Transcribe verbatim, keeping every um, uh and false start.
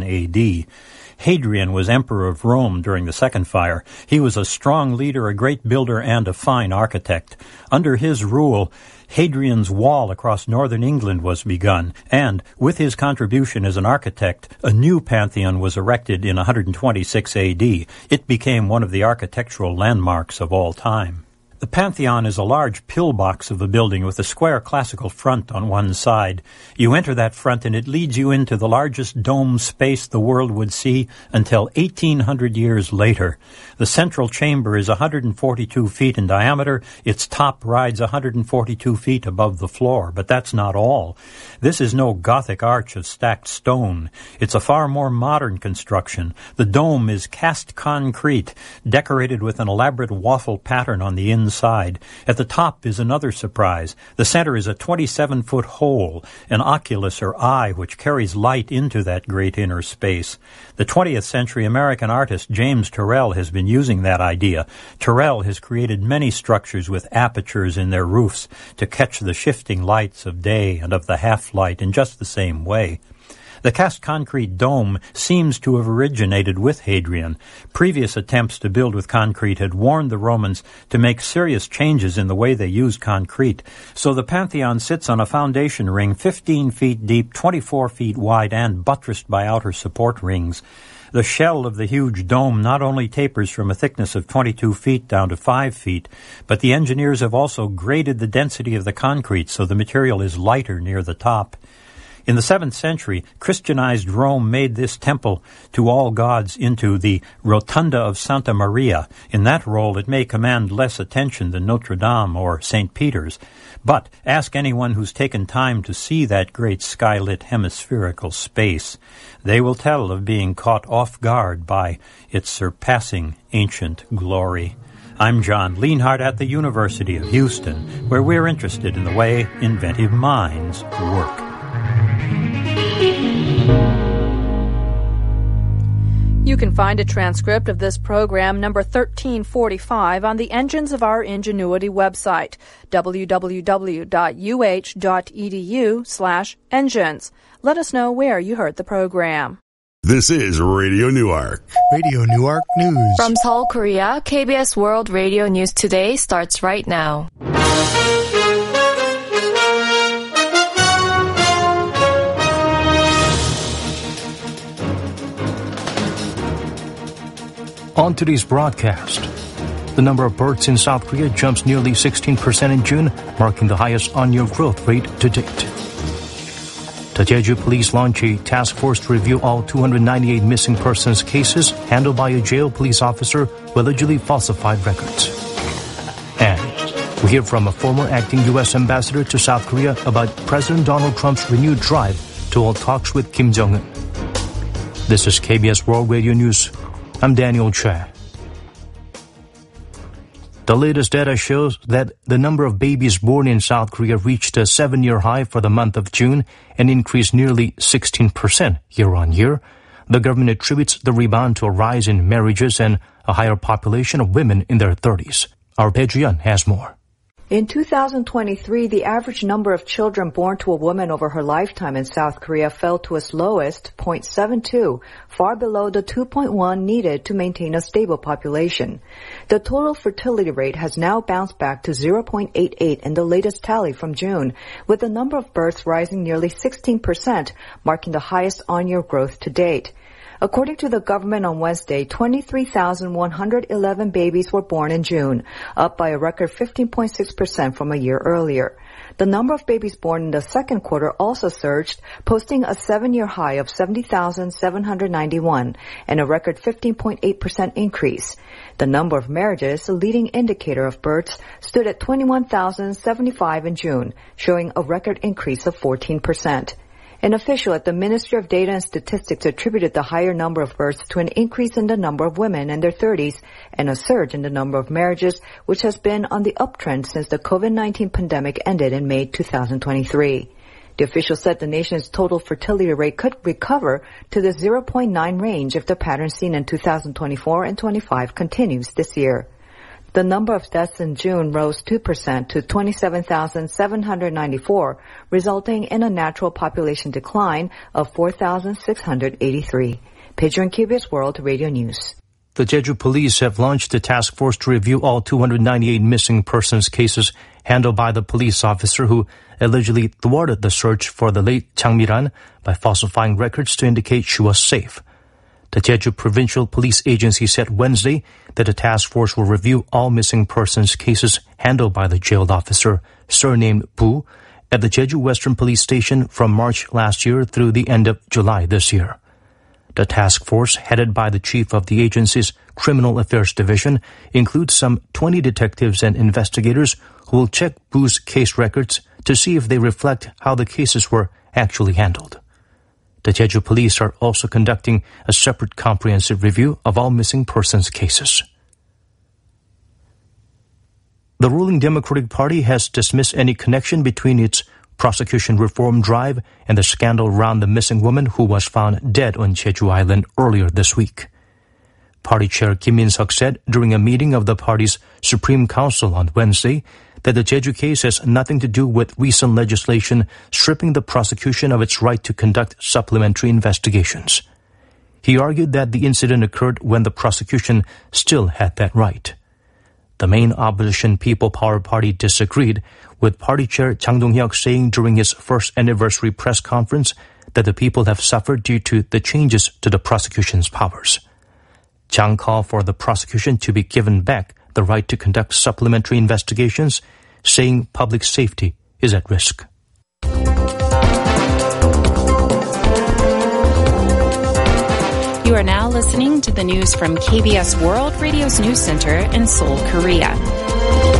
A D. Hadrian was emperor of Rome during the second fire. He was a strong leader, a great builder, and a fine architect. Under his rule, Hadrian's Wall across northern England was begun, and, with his contribution as an architect, a new Pantheon was erected in one twenty-six A D. It became one of the architectural landmarks of all time. The Pantheon is a large pillbox of a building with a square classical front on one side. You enter that front and it leads you into the largest dome space the world would see until eighteen hundred years later. The central chamber is one hundred forty-two feet in diameter. Its top rides one hundred forty-two feet above the floor, but that's not all. This is no Gothic arch of stacked stone. It's a far more modern construction. The dome is cast concrete, decorated with an elaborate waffle pattern on the inside. Inside. At the top is another surprise. The center is a twenty-seven foot hole, an oculus or eye which carries light into that great inner space. The twentieth century American artist James Turrell has been using that idea. Turrell has created many structures with apertures in their roofs to catch the shifting lights of day and of the half-light in just the same way. The cast concrete dome seems to have originated with Hadrian. Previous attempts to build with concrete had warned the Romans to make serious changes in the way they used concrete. So the Pantheon sits on a foundation ring fifteen feet deep, twenty-four feet wide, and buttressed by outer support rings. The shell of the huge dome not only tapers from a thickness of twenty-two feet down to five feet, but the engineers have also graded the density of the concrete so the material is lighter near the top. In the seventh century, Christianized Rome made this temple to all gods into the Rotunda of Santa Maria. In that role, it may command less attention than Notre Dame or Saint Peter's. But ask anyone who's taken time to see that great skylit hemispherical space. They will tell of being caught off guard by its surpassing ancient glory. I'm John Leonhardt at the University of Houston, where we're interested in the way inventive minds work. You can find a transcript of this program number thirteen forty-five on the Engines of Our Ingenuity website, w w w dot u h dot e d u slash engines. Let us know where you heard the program. This is Radio Newark. Radio Newark News. From Seoul, Korea, K B S World Radio News Today starts right now. On today's broadcast, the number of births in South Korea jumps nearly sixteen percent in June, marking the highest on-year growth rate to date. The Jeju police launch a task force to review all two hundred ninety-eight missing persons cases handled by a jail police officer who allegedly falsified records. And we hear from a former acting U S ambassador to South Korea about President Donald Trump's renewed drive to hold talks with Kim Jong-un. This is K B S World Radio News. I'm Daniel Choi. The latest data shows that the number of babies born in South Korea reached a seven-year high for the month of June and increased nearly sixteen percent year-on-year. The government attributes the rebound to a rise in marriages and a higher population of women in their thirties. Our Bae Ju-yeon has more. In two thousand twenty-three, the average number of children born to a woman over her lifetime in South Korea fell to its lowest, zero point seven two, far below the two point one needed to maintain a stable population. The total fertility rate has now bounced back to zero point eight eight in the latest tally from June, with the number of births rising nearly sixteen percent, marking the highest on-year growth to date. According to the government on Wednesday, twenty-three thousand one hundred eleven babies were born in June, up by a record fifteen point six percent from a year earlier. The number of babies born in the second quarter also surged, posting a seven-year high of seventy thousand seven hundred ninety-one and a record fifteen point eight percent increase. The number of marriages, a leading indicator of births, stood at twenty-one thousand seventy-five in June, showing a record increase of fourteen percent. An official at the Ministry of Data and Statistics attributed the higher number of births to an increase in the number of women in their thirties and a surge in the number of marriages, which has been on the uptrend since the COVID nineteen pandemic ended in May two thousand twenty-three. The official said the nation's total fertility rate could recover to the zero point nine range if the pattern seen in two thousand twenty-four and twenty-five continues this year. The number of deaths in June rose two percent to twenty-seven thousand seven hundred ninety-four, resulting in a natural population decline of four thousand six hundred eighty-three. Paging K B S World Radio News. The Jeju police have launched a task force to review all two hundred ninety-eight missing persons cases handled by the police officer who allegedly thwarted the search for the late Chang Mi-ran by falsifying records to indicate she was safe. The Jeju Provincial Police Agency said Wednesday that the task force will review all missing persons cases handled by the jailed officer, surnamed Bu, at the Jeju Western Police Station from March last year through the end of July this year. The task force, headed by the chief of the agency's Criminal Affairs Division, includes some twenty detectives and investigators who will check Bu's case records to see if they reflect how the cases were actually handled. The Jeju police are also conducting a separate comprehensive review of all missing persons cases. The ruling Democratic Party has dismissed any connection between its prosecution reform drive and the scandal around the missing woman who was found dead on Jeju Island earlier this week. Party Chair Kim Min-seok said during a meeting of the party's Supreme Council on Wednesday that the Jeju case has nothing to do with recent legislation stripping the prosecution of its right to conduct supplementary investigations. He argued that the incident occurred when the prosecution still had that right. The main opposition People Power Party disagreed, with Party Chair Chang Dong-hyuk saying during his first anniversary press conference that the people have suffered due to the changes to the prosecution's powers. Chang called for the prosecution to be given back the right to conduct supplementary investigations, saying public safety is at risk. You are now listening to the news from K B S World Radio's News Center in Seoul, Korea.